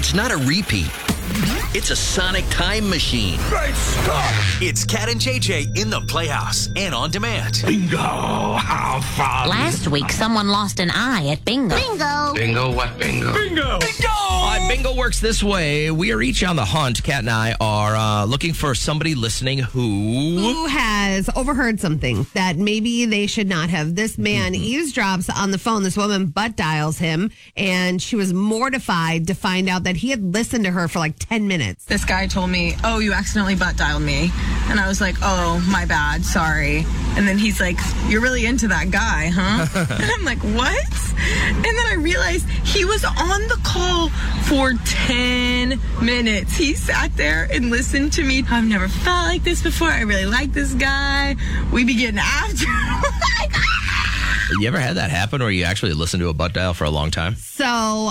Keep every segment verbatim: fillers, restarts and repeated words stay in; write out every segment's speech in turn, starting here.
It's not a repeat. It's a sonic time machine. Great stuff! It's Cat and J J in the Playhouse and on demand. Bingo! How fun! Last week, someone lost an eye at bingo. Bingo! Bingo what bingo? Bingo! Bingo! Uh, bingo works this way. We are each on the hunt. Kat and I are uh, looking for somebody listening who... Who has overheard something that maybe they should not have. This man mm-hmm. eavesdrops on the phone. This woman butt dials him, and she was mortified to find out that he had listened to her for like ten minutes. This guy told me, oh, you accidentally butt dialed me. And I was like, oh, my bad, sorry. And then he's like, you're really into that guy, huh? And I'm like, what? And then I realized he was on the call for ten minutes. He sat there and listened to me. I've never felt like this before. I really like this guy. We be getting after like, You ever had that happen where you actually listened to a butt dial for a long time? So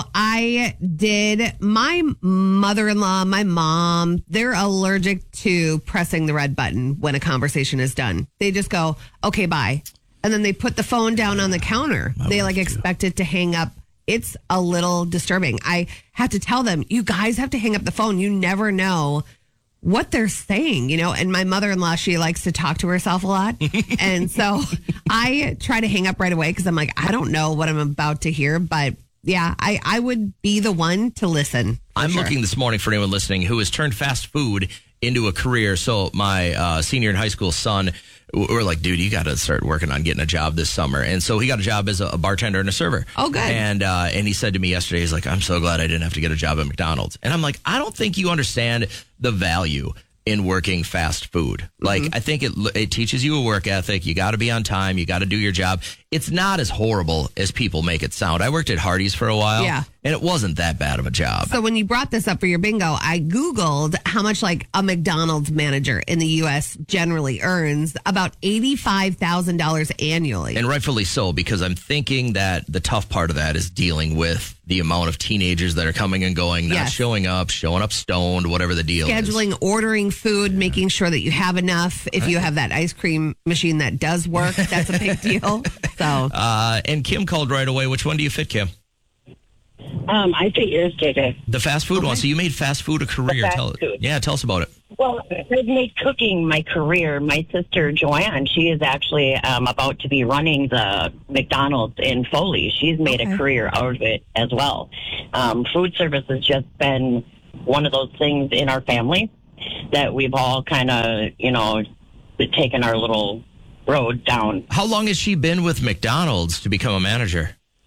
I did. My mother-in-law, my mom, they're allergic to pressing the red button when a conversation is done. They just go, okay, bye. And then they put the phone down on the counter. I they like expect it to hang up. It's a little disturbing. I have to tell them, you guys have to hang up the phone. You never know what they're saying, you know, and my mother-in-law, she likes to talk to herself a lot. And so I try to hang up right away because I'm like, I don't know what I'm about to hear. But yeah, I, I would be the one to listen. I'm sure. looking this morning for anyone listening who has turned fast food into a career. So my uh, senior in high school son, we're like, dude, you got to start working on getting a job this summer. And so he got a job as a bartender and a server. Oh, good. And uh, and he said to me yesterday, he's like, I'm so glad I didn't have to get a job at McDonald's. And I'm like, I don't think you understand the value in working fast food. Like, mm-hmm. I think it it teaches you a work ethic. You got to be on time. You got to do your job. It's not as horrible as people make it sound. I worked at Hardee's for a while. Yeah. And it wasn't that bad of a job. So when you brought this up for your bingo, I Googled how much like a McDonald's manager in the U S generally earns, about eighty-five thousand dollars annually. And rightfully so, because I'm thinking that the tough part of that is dealing with the amount of teenagers that are coming and going, not yes. showing up, showing up stoned, whatever the deal Scheduling, is. ordering food, making sure that you have enough. If you have that ice cream machine that does work, that's a big deal. So, uh, and Kim called right away. Which one do you fit, Kim? Um, I fit yours, J J. The fast food okay. one. So you made fast food a career. Fast tell, food. Yeah, tell us about it. Well, I've made cooking my career. My sister, Joanne, she is actually um, about to be running the McDonald's in Foley. She's made okay. a career out of it as well. Um, food service has just been one of those things in our family that we've all kind of, you know, taken our little road down. How long has she been with McDonald's to become a manager?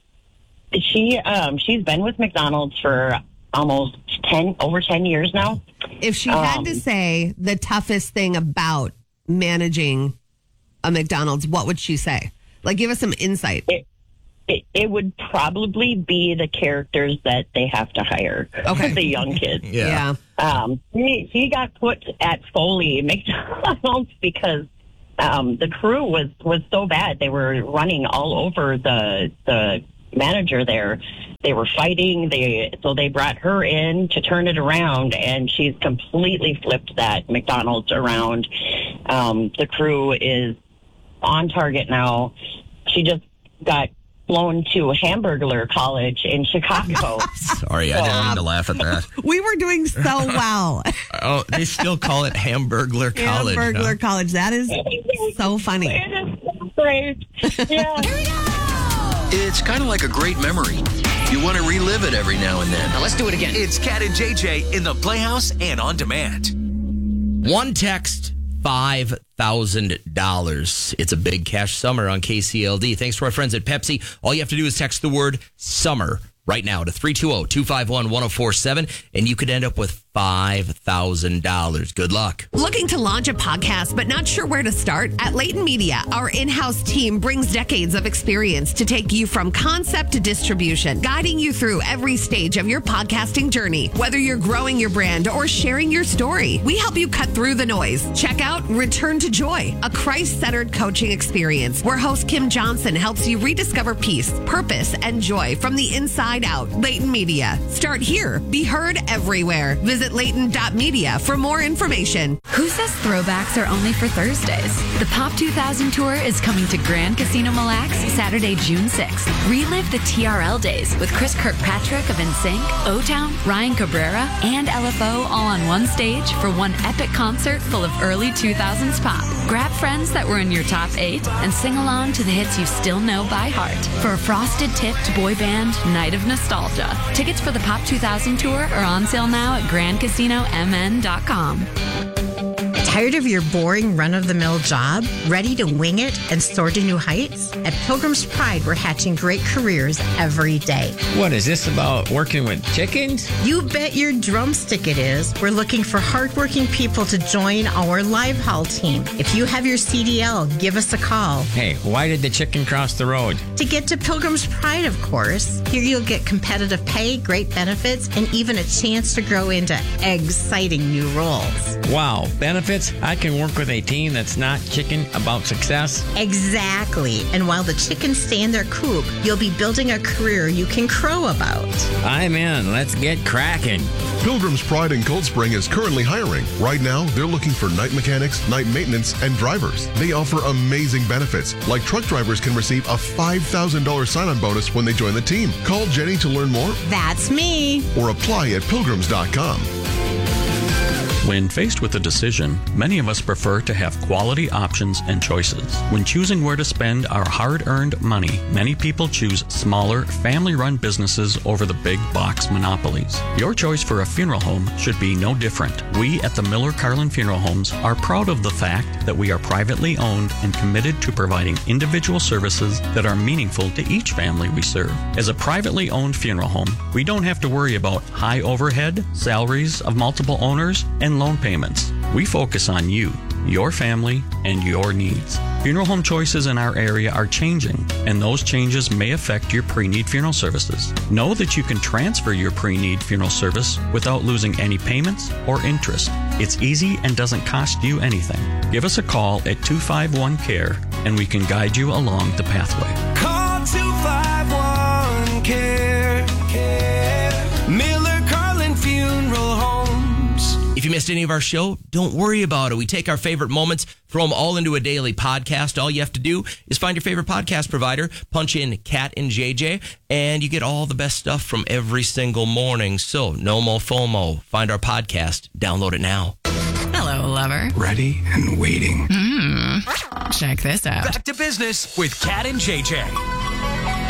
She um, she's been with McDonald's for almost ten over ten years now. If she had um, to say the toughest thing about managing a McDonald's, what would she say? Like, give us some insight. It, it, it would probably be the characters that they have to hire. Okay, the young kids. Yeah. yeah. Um, she, she got put at Foley McDonald's because um, the crew was was so bad. They were running all over the the. manager there. They were fighting. They so they brought her in to turn it around, and she's completely flipped that McDonald's around. Um, the crew is on target now. She just got flown to Hamburglar College in Chicago. Sorry, I didn't mean to laugh at that. We were doing so well. Oh, they still call it Hamburglar College. Hamburglar huh? College. That is so funny. It is so great. Yeah. Here we go! It's kind of like a great memory. You want to relive it every now and then. Now let's do it again. It's Cat and J J in the Playhouse and on demand. One text, five thousand dollars. It's a big cash summer on K C L D. Thanks to our friends at Pepsi. All you have to do is text the word summer right now to three two zero, two five one, one zero four seven, and you could end up with five thousand dollars. Good luck. Looking to launch a podcast but not sure where to start? At Layton Media, our in-house team brings decades of experience to take you from concept to distribution, guiding you through every stage of your podcasting journey. Whether you're growing your brand or sharing your story, we help you cut through the noise. Check out Return to Joy, a Christ-centered coaching experience where host Kim Johnson helps you rediscover peace, purpose, and joy from the inside out. Layton Media. Start here. Be heard everywhere. Visit Visit Layton dot media for more information. Who says throwbacks are only for Thursdays? The Pop two thousand Tour is coming to Grand Casino Mille Lacs Saturday, June sixth. Relive the T R L days with Chris Kirkpatrick of N Sync, O-Town, Ryan Cabrera, and L F O all on one stage for one epic concert full of early two thousands pop. Grab friends that were in your top eight and sing along to the hits you still know by heart for a frosted tipped boy band night of nostalgia. Tickets for the Pop two thousand Tour are on sale now at grand casino m n dot com. Tired of your boring run-of-the-mill job? Ready to wing it and soar to new heights? At Pilgrim's Pride, we're hatching great careers every day. What is this about working with chickens? You bet your drumstick it is. We're looking for hardworking people to join our live hall team. If you have your C D L, give us a call. Hey, why did the chicken cross the road? To get to Pilgrim's Pride, of course. Here you'll get competitive pay, great benefits, and even a chance to grow into exciting new roles. Wow, benefits? I can work with a team that's not chicken about success? Exactly. And while the chickens stay in their coop, you'll be building a career you can crow about. I'm in. Let's get cracking. Pilgrim's Pride in Cold Spring is currently hiring. Right now, they're looking for night mechanics, night maintenance, and drivers. They offer amazing benefits, like truck drivers can receive a five thousand dollars sign-on bonus when they join the team. Call Jenny to learn more. That's me. Or apply at pilgrims dot com. When faced with a decision, many of us prefer to have quality options and choices. When choosing where to spend our hard-earned money, many people choose smaller, family-run businesses over the big box monopolies. Your choice for a funeral home should be no different. We at the Miller Carlin Funeral Homes are proud of the fact that we are privately owned and committed to providing individual services that are meaningful to each family we serve. As a privately owned funeral home, we don't have to worry about high overhead, salaries of multiple owners, and loan payments. We focus on you, your family, and your needs. Funeral home choices in our area are changing, and those changes may affect your pre-need funeral services. Know that you can transfer your pre-need funeral service without losing any payments or interest. It's easy and doesn't cost you anything. Give us a call at two five one C A R E, and we can guide you along the pathway. Call two five one C A R E. Miller Carlin Funeral Home. If you missed any of our show, don't worry about it. We take our favorite moments, throw them all into a daily podcast. All you have to do is find your favorite podcast provider, punch in Cat and J J, and you get all the best stuff from every single morning. So, no more FOMO. Find our podcast. Download it now. Hello, lover. Ready and waiting. Mm. Check this out. Back to business with Cat and J J.